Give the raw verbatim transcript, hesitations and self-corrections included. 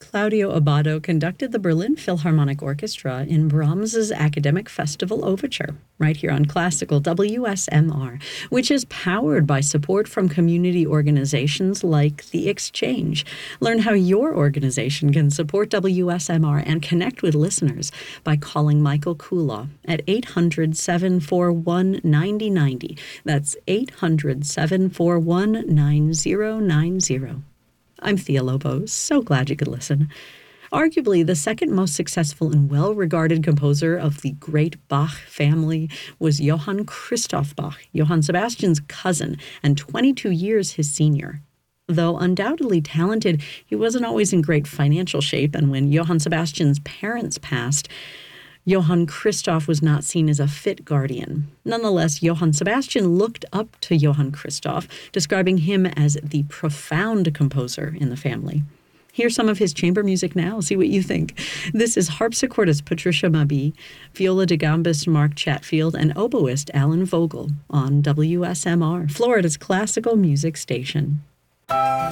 Claudio Abbado conducted the Berlin Philharmonic Orchestra in Brahms's Academic Festival Overture, right here on Classical W S M R, which is powered by support from community organizations like The Exchange. Learn how your organization can support W S M R and connect with listeners by calling Michael Kulaw at eight hundred, seven four one, nine zero nine zero. That's eight hundred, seven four one, nine zero nine zero. I'm Thea Lobos. So glad you could listen. Arguably, the second most successful and well-regarded composer of the great Bach family was Johann Christoph Bach, Johann Sebastian's cousin and twenty-two years his senior. Though undoubtedly talented, he wasn't always in great financial shape, and when Johann Sebastian's parents passed, Johann Christoph was not seen as a fit guardian. Nonetheless, Johann Sebastian looked up to Johann Christoph, describing him as the profound composer in the family. Here's some of his chamber music now. See what you think. This is harpsichordist Patricia Mabie, viola da gambist Mark Chatfield, and oboist Alan Vogel on W S M R, Florida's classical music station.